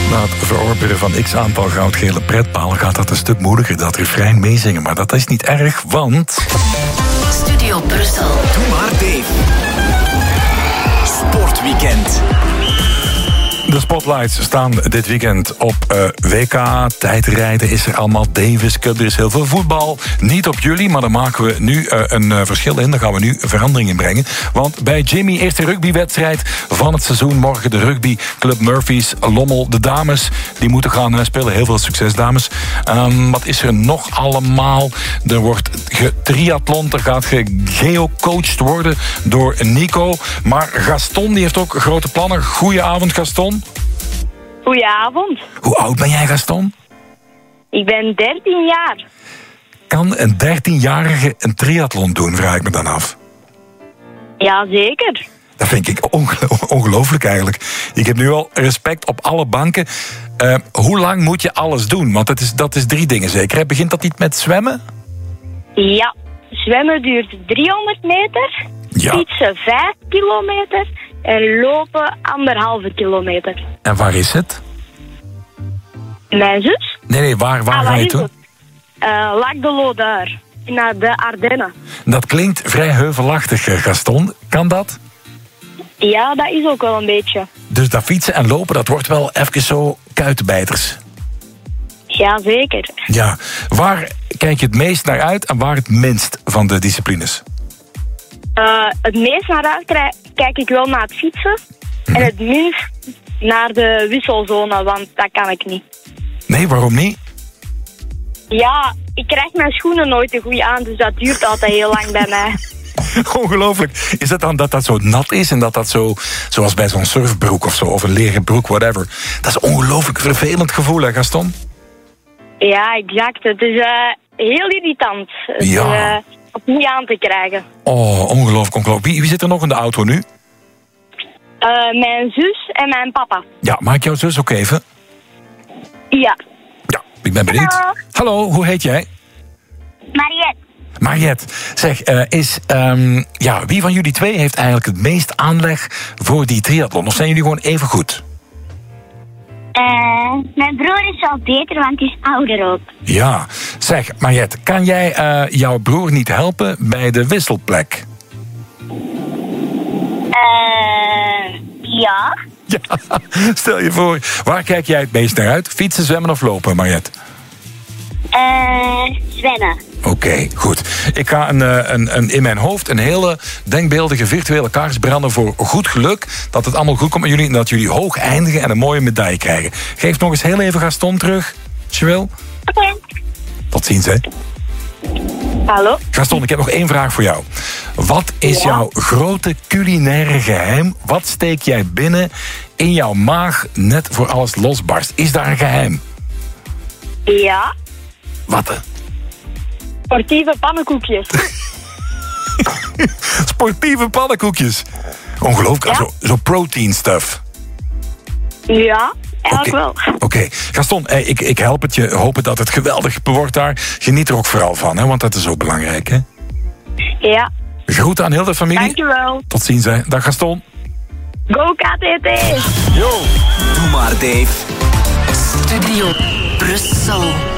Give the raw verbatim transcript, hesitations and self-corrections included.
Na het verorberen van x aantal goudgele pretpalen gaat dat een stuk moeilijker, dat refrein meezingen. Maar dat is niet erg, want... Studio Brussel. Doe maar Dave. Sportweekend. De spotlights staan dit weekend op uh, W K. Tijdrijden is er allemaal, Davis Cup, er is heel veel voetbal. Niet op jullie, maar daar maken we nu uh, een uh, verschil in. Daar gaan we nu verandering in brengen. Want bij Jimmy, eerste rugbywedstrijd van het seizoen. Morgen de rugby Club Murphys, Lommel. De dames, die moeten gaan uh, spelen. Heel veel succes, dames. Um, wat is er nog allemaal? Er wordt getriathlon, er gaat geocoacht worden door Nico. Maar Gaston, die heeft ook grote plannen. Goedenavond, Gaston. Goedenavond. Hoe oud ben jij, Gaston? Ik ben dertien jaar. Kan een dertienjarige een triathlon doen, vraag ik me dan af. Jazeker. Dat vind ik ongelo- ongelooflijk eigenlijk. Ik heb nu al respect op alle banken. Uh, hoe lang moet je alles doen? Want dat is, dat is drie dingen zeker. Hè? Begint dat niet met zwemmen? Ja, zwemmen duurt driehonderd meter. Ja. Fietsen vijf kilometer. En lopen anderhalve kilometer. En waar is het? Mijn zus? Nee, nee, waar, waar ah, ga waar je is toe? het? Uh, Lac de Lodeur. Naar de Ardennen. Dat klinkt vrij heuvelachtig, Gaston. Kan dat? Ja, dat is ook wel een beetje. Dus dat fietsen en lopen, dat wordt wel even zo kuitenbijters. Jazeker. Ja. Waar kijk je het meest naar uit en waar het minst van de disciplines? Uh, het meest naar uit krijg- kijk ik wel naar het fietsen. Hm. En het minst naar de wisselzone, want dat kan ik niet. Nee, waarom niet? Ja, ik krijg mijn schoenen nooit te goed aan, dus dat duurt altijd heel lang bij mij. Ongelooflijk. Is dat dan dat dat zo nat is en dat dat zo, zoals bij zo'n surfbroek of zo, of een leren broek, whatever. Dat is een ongelooflijk vervelend gevoel, hè, Gaston? Ja, exact. Het is uh, heel irritant. Het Ja. is uh, niet aan te krijgen. Oh, ongelooflijk, ongelooflijk. Wie, wie zit er nog in de auto nu? Uh, mijn zus en mijn papa. Ja, maak jouw zus ook even? Ja. Ja, ik ben benieuwd. Hallo. Hallo, hoe heet jij? Mariette. Mariette, zeg, uh, is, um, ja, wie van jullie twee heeft eigenlijk het meest aanleg voor die triathlon? Of zijn jullie gewoon even goed? Uh, mijn broer is wel beter, want hij is ouder ook. Ja, zeg, Mariette, kan jij uh, jouw broer niet helpen bij de wisselplek? Uh, ja. Ja, stel je voor, waar kijk jij het meest naar uit? Fietsen, zwemmen of lopen, Mariette? Uh, zwemmen. Oké, okay, goed. Ik ga een, een, een, in mijn hoofd een hele denkbeeldige virtuele kaars branden voor goed geluk. Dat het allemaal goed komt met jullie en dat jullie hoog eindigen en een mooie medaille krijgen. Geef nog eens heel even Gaston terug, als je wil. Oké. Okay. Tot ziens, hè. Hallo? Gaston, ik heb nog één vraag voor jou. Wat is ja? jouw grote culinaire geheim? Wat steek jij binnen in jouw maag net voor alles losbarst? Is daar een geheim? Ja. Wat? Hè? Sportieve pannenkoekjes. Sportieve pannenkoekjes. Ongelooflijk, ja? zo, zo protein stuff. Ja, eigenlijk okay. wel. Oké, okay. Gaston, eh, ik, ik help het je. Hopen dat het geweldig wordt daar. Geniet er ook vooral van, hè, want dat is ook belangrijk, hè? Ja. Groeten aan heel de familie. Dankjewel. Tot ziens, hè. Dag Gaston. Go K T T. Yo. Doe maar Dave. Studio Brussel.